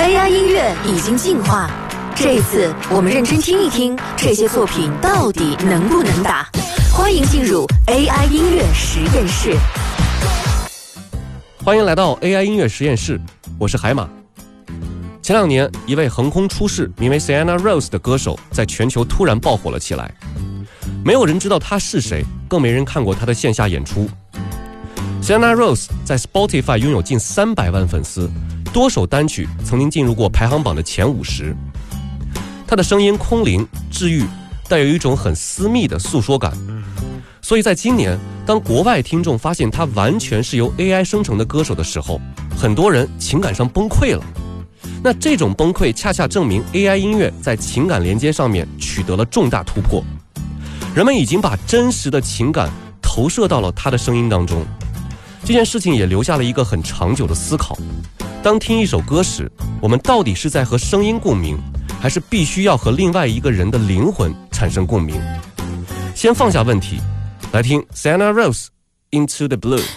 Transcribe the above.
AI 音乐已经进化，这一次我们认真听一听这些作品到底能不能打。欢迎进入 AI 音乐实验室。 欢迎来到 AI 音乐实验室，我是海马。前2年，一位横空出世名为 Sienna Rose 的歌手在全球突然爆火了起来。没有人知道他是谁，更没人看过他的线下演出。Sienna Rose 在 Spotify 拥有近300万粉丝，多首单曲曾经进入过排行榜的前50。他的声音空灵治愈，带有一种很私密的诉说感。所以在今年，当国外听众发现他完全是由 AI 生成的歌手的时候，很多人情感上崩溃了。那这种崩溃恰恰证明 AI 音乐在情感连接上面取得了重大突破。人们已经把真实的情感投射到了他的声音当中。这件事情也留下了一个很长久的思考：当听一首歌时，我们到底是在和声音共鸣，还是必须要和另外一个人的灵魂产生共鸣？先放下问题，来听 Sienna Rose Into the Blue。